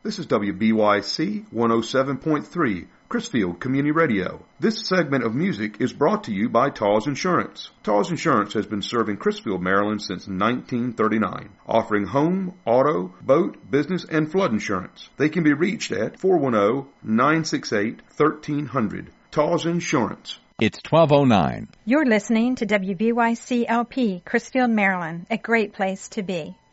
This is WBYC 107.3, Chrisfield Community Radio. This segment of music is brought to you by Taws Insurance. Taws Insurance has been serving Chrisfield, Maryland since 1939, offering home, auto, boat, business, and flood insurance. They can be reached at 410-968-1300. Taws Insurance. It's 12:09. You're listening to WBYC-LP, Chrisfield, Maryland, a great place to be.